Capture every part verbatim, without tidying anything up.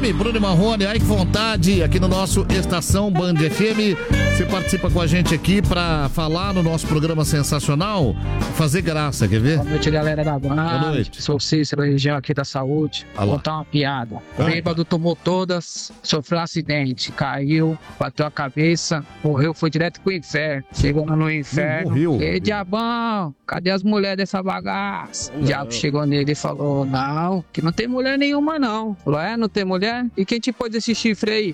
M, Bruno e Marrone, ai que vontade, aqui no nosso Estação Band F M. Você participa com a gente aqui pra falar no nosso programa sensacional, fazer graça, quer ver? Boa noite, galera da Band. Boa noite. Sou Cícero, região aqui da saúde. Vou contar uma piada. O bêbado tomou todas, sofreu um acidente, caiu, bateu a cabeça, morreu, foi direto pro inferno. Chegou no inferno. Morreu. Ei, diabão, cadê as mulheres dessa bagaça? O diabo chegou nele e falou, não, que não tem mulher nenhuma não. Falou, é, não tem mulher? E quem te pôs esse chifre aí?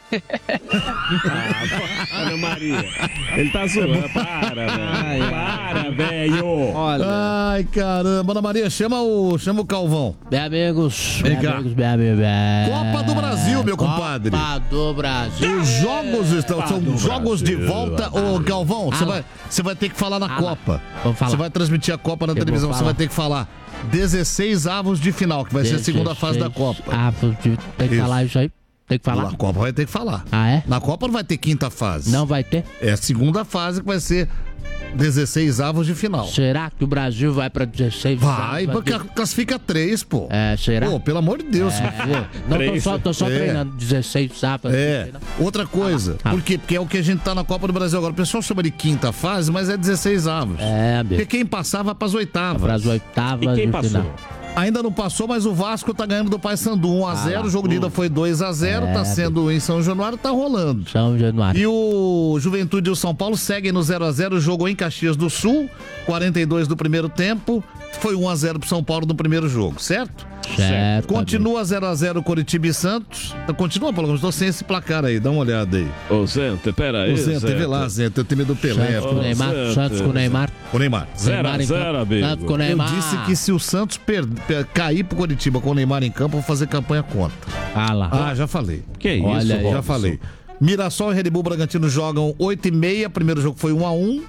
Ah, Ana Maria, ele tá zoando, para, velho. Para, velho. Olha. Ai, caramba, Ana Maria, chama o, chama o Calvão. Bem, amigos, Vem bem, cá. amigos, bem, amigos, bem. Copa do Brasil, meu compadre. Copa do Brasil. Os jogos estão, Copa são do jogos Brasil. de volta. Ô, Galvão, você Ah, vai, você vai ter que falar na Ah, Copa. vamos falar. Você vai transmitir a Copa na Eu televisão, vou você vai falar. ter que falar dezesseis avos de final, que vai ser a segunda fase da Copa. Ah, tem que Isso. falar isso aí? Tem que falar? Na Copa vai ter que falar. Ah, é? Na Copa não vai ter quinta fase. Não vai ter? É a segunda fase que vai ser dezesseis avos de final. Será que o Brasil vai pra dezesseis? Vai, Vai porque ter- classifica três, pô. É, será? Pô, pelo amor de Deus, se for. Não, tô três. só, tô só É. treinando. dezesseis sábados. É, outra coisa. Ah. Por quê? Porque é o que a gente tá na Copa do Brasil agora. O pessoal chama de quinta fase, mas é dezesseis avos. É, Porque amigo. quem passar vai pras oitavas. Pras oitavas E quem de passou? final. Ainda não passou, mas o Vasco tá ganhando do Paysandu um a zero. lá. O jogo de ida foi dois a zero. É, Tá sendo em São Januário, tá rolando. São Januário. E o Juventude e o São Paulo seguem no zero a zero. Jogo em Caxias do Sul, quarenta e dois do primeiro tempo. Foi um a zero pro São Paulo no primeiro jogo, certo? Certo. Continua zero a zero Coritiba e Santos. Continua, Paulo, estou sem esse placar aí, dá uma olhada aí. Ô, Zenta, pera aí, O Zé, teve lá, Zé, teu time do Pelé. Santos com o Ô, Neymar. Santos. Santos com o Neymar. O Neymar. Zero a Neymar em zero, campo. amigo. Santos com o Eu Neymar. disse que se o Santos per... per- cair pro Coritiba com o Neymar em campo, eu vou fazer campanha contra. Ah lá. Ah, já falei. Que isso, Olha aí. Já Robson? falei. Mirassol e Red Bull Bragantino jogam oito e meia. Primeiro jogo foi um a um.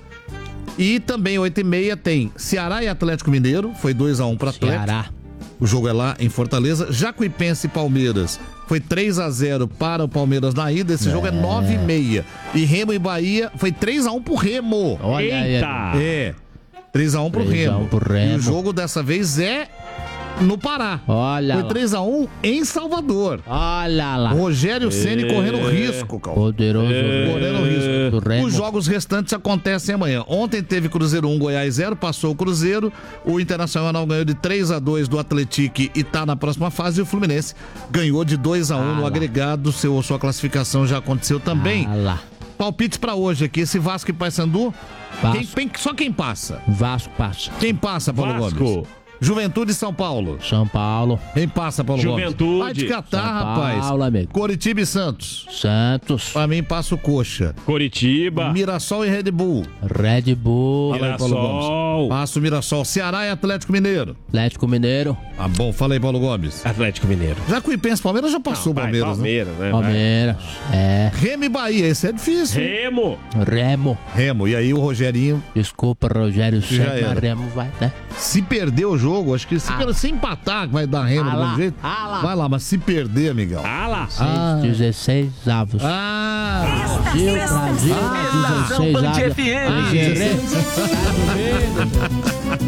E também oito e meia tem Ceará e Atlético Mineiro. Foi dois a um para Atlético. Ceará. O jogo é lá em Fortaleza. Jacuipense e Palmeiras. Foi três a zero para o Palmeiras na ida. Esse jogo é nove e meia. E Remo e Bahia foi três a um pro Remo. Olha aí. Eita! É. três a um pro três a um Remo. pro Remo. E o jogo dessa vez é no Pará. Olha Foi lá. três a um em Salvador. Olha lá. Rogério Ceni correndo risco, Calma. Poderoso. Correndo risco. do Remo. Os jogos restantes acontecem amanhã. Ontem teve Cruzeiro um, Goiás zero, passou o Cruzeiro. O Internacional ganhou de três a dois do Atlético e tá na próxima fase. E o Fluminense ganhou de dois a um Ah no lá. agregado. Seu, sua classificação já aconteceu também. Ah lá. Palpites pra hoje aqui. Esse Vasco e Paysandu. Vasco. Quem, quem- só quem passa? Vasco passa. Quem passa, Paulo Vasco. Gomes? Juventude e São Paulo. São Paulo. Quem passa, Paulo Juventude. Gomes? Vai te catar, São rapaz. Paulo, amigo. Coritiba e Santos. Santos. Pra mim, passa o Coxa. Curitiba. Mirassol e Red Bull. Red Bull. Fala aí, Paulo Gomes. Mirassol. Passa o Mirassol. Ceará e Atlético Mineiro. Atlético Mineiro. Ah, bom, fala aí, Paulo Gomes. Atlético Mineiro. Jacuipense, Palmeiras já passou o Vai, Palmeiras, né? Palmeiras, né? Palmeiras. É. Remo e Bahia, esse é difícil. hein? Remo. Remo. Remo, e aí o Rogerinho, Desculpa, Rogério Já Ceni, era. mas Remo vai, né? se perder o jogo, acho que se, Ah. se empatar, vai dar Remo Ah do lá, mesmo jeito. ah lá. Vai lá, mas se perder, amigão. Ah lá. Ah. dezesseis avos. Ah! Brasil, Brasil, Redação dezesseis Band avos. F M. Tem que- Tá no meio.